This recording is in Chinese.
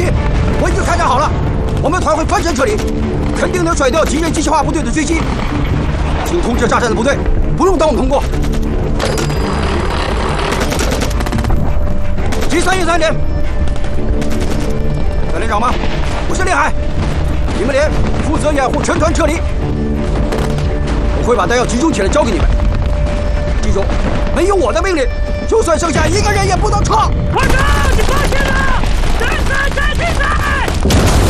心，我已经开展好了，我们团会专程撤离，肯定能甩掉敌人机械化部队的追击。请通知扎站的部队，不用等我们通过。G313连，在连长吗？我是连海，你们连负责掩护全团撤离。我会把弹药集中起来交给你们。记住，没有我的命令，就算剩下一个人也不能撤。 团长，你放心了，战死在地上。